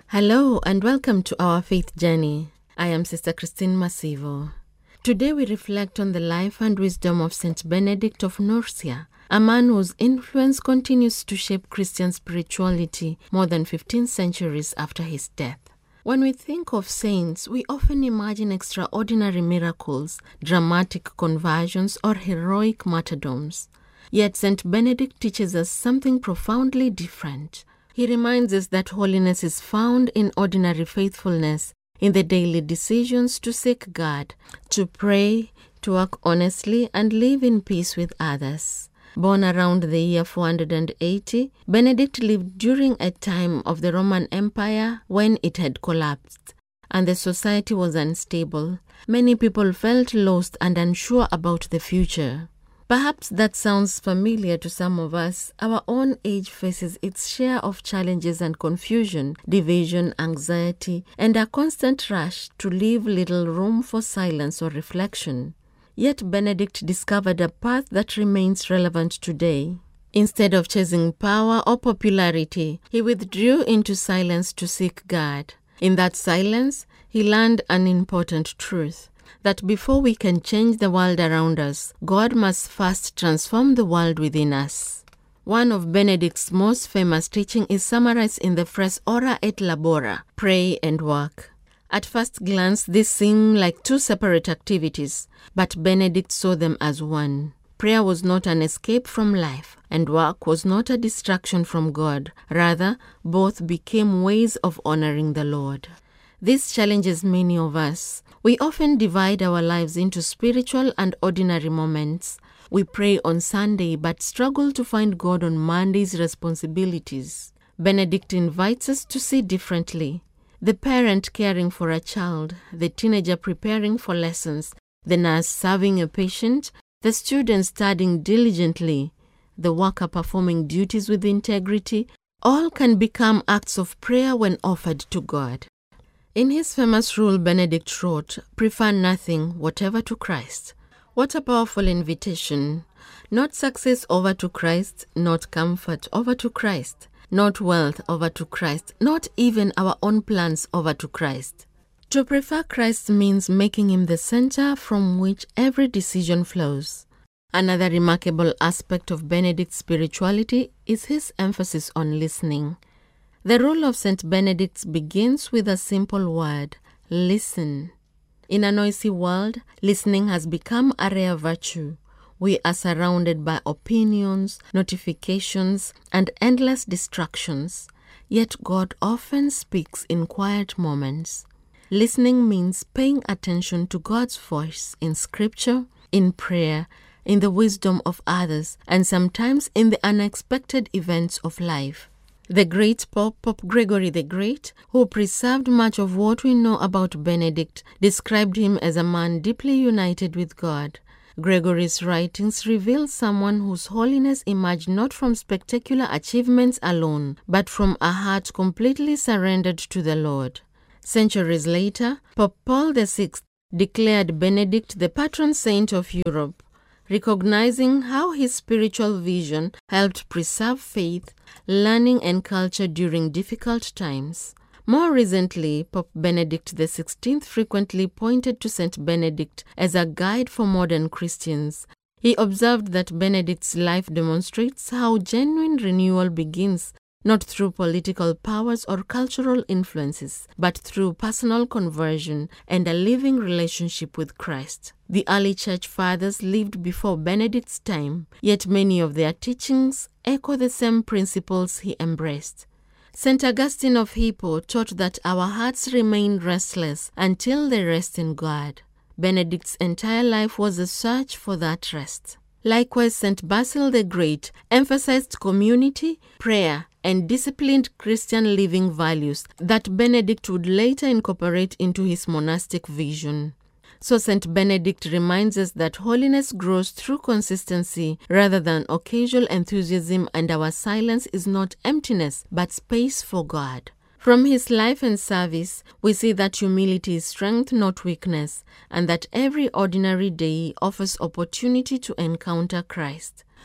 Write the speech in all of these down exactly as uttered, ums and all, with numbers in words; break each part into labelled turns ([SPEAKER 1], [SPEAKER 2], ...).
[SPEAKER 1] Hello and welcome to our faith journey. I am Sister Christine Masivo. Today we reflect on the life and wisdom of Saint Benedict of Nursia, a man whose influence continues to shape Christian spirituality more than fifteen centuries after his death. When we think of saints, we often imagine extraordinary miracles, dramatic conversions, or heroic martyrdoms. Yet Saint Benedict teaches us something profoundly different. He reminds us that holiness is found in ordinary faithfulness, in the daily decisions to seek God, to pray, to work honestly, and live in peace with others. Born around the year four hundred eighty, Benedict lived during a time of the Roman Empire when it had collapsed, and the society was unstable. Many people felt lost and unsure about the future. Perhaps that sounds familiar to some of us. Our own age faces its share of challenges and confusion, division, anxiety, and a constant rush to leave little room for silence or reflection. Yet Benedict discovered a path that remains relevant today. Instead of chasing power or popularity, he withdrew into silence to seek God. In that silence, he learned an important truth: that before we can change the world around us, God must first transform the world within us. One of Benedict's most famous teaching is summarized in the phrase Ora et labora, pray and work. At first glance, these seem like two separate activities, but Benedict saw them as one. Prayer was not an escape from life, and work was not a distraction from God. Rather, both became ways of honoring the Lord. This challenges many of us. We often divide our lives into spiritual and ordinary moments. We pray on Sunday but struggle to find God on Monday's responsibilities. Benedict invites us to see differently. The parent caring for a child, the teenager preparing for lessons, the nurse serving a patient, the student studying diligently, the worker performing duties with integrity, all can become acts of prayer when offered to God. In his famous rule, Benedict wrote, "Prefer nothing whatever to Christ." What a powerful invitation. Not success over to Christ, not comfort over to Christ, not wealth over to Christ, not even our own plans over to Christ. To prefer Christ means making him the center from which every decision flows. Another remarkable aspect of Benedict's spirituality is his emphasis on listening. The role of Saint Benedict begins with a simple word: listen. In a noisy world, listening has become a rare virtue. We are surrounded by opinions, notifications, and endless distractions. Yet God often speaks in quiet moments. Listening means paying attention to God's voice in Scripture, in prayer, in the wisdom of others, and sometimes in the unexpected events of life. The great Pope, Pope Gregory the Great, who preserved much of what we know about Benedict, described him as a man deeply united with God. Gregory's writings reveal someone whose holiness emerged not from spectacular achievements alone, but from a heart completely surrendered to the Lord. Centuries later, Pope Paul the Sixth declared Benedict the patron saint of Europe, recognizing how his spiritual vision helped preserve faith, learning, and culture during difficult times. More recently, Pope Benedict the Sixteenth frequently pointed to Saint Benedict as a guide for modern Christians. He observed that Benedict's life demonstrates how genuine renewal begins not through political powers or cultural influences, but through personal conversion and a living relationship with Christ. The early church fathers lived before Benedict's time, yet many of their teachings echo the same principles he embraced. Saint Augustine of Hippo taught that our hearts remain restless until they rest in God. Benedict's entire life was a search for that rest. Likewise, Saint Basil the Great emphasized community, prayer, and disciplined Christian living values that Benedict would later incorporate into his monastic vision. So Saint Benedict reminds us that holiness grows through consistency rather than occasional enthusiasm, and our silence is not emptiness but space for God. From his life and service, we see that humility is strength, not weakness, and that every ordinary day offers opportunity to encounter Christ.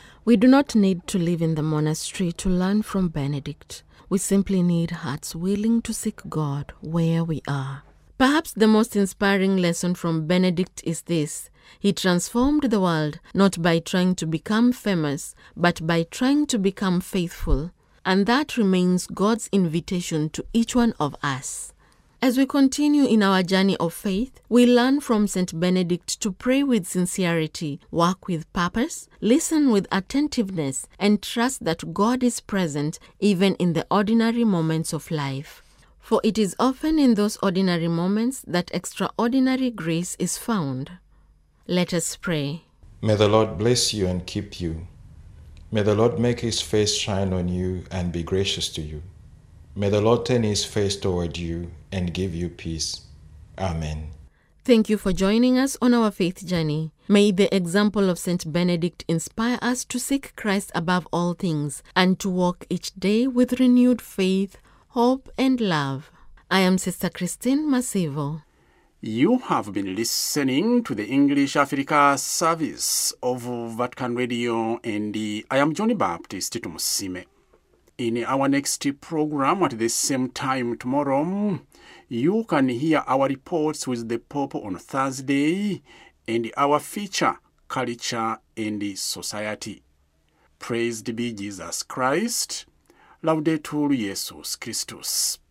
[SPEAKER 1] We do not need to live in the monastery to learn from Benedict. We simply need hearts willing to seek God where we are. Perhaps the most inspiring lesson from Benedict is this: he transformed the world not by trying to become famous, but by trying to become faithful. And that remains God's invitation to each one of us. As we continue in our journey of faith, we learn from Saint Benedict to pray with sincerity, work with purpose, listen with attentiveness, and trust that God is present even in the ordinary moments of life. For it is often in those ordinary moments that extraordinary grace is found. Let us pray.
[SPEAKER 2] May the Lord bless you and keep you. May the Lord make his face shine on you and be gracious to you. May the Lord turn his face toward you and give you peace. Amen.
[SPEAKER 1] Thank you for joining us on our faith journey. May the example of Saint Benedict inspire us to seek Christ above all things and to walk each day with renewed faith, hope, and love. I am Sister Christine Masivo.
[SPEAKER 3] You have been listening to the English Africa service of Vatican Radio, and I am Johnny Baptist Tumusime. In our next program at the same time tomorrow, you can hear our reports with the Pope on Thursday and our feature, Culture and Society. Praised be Jesus Christ. Laudetur Jesus Christus.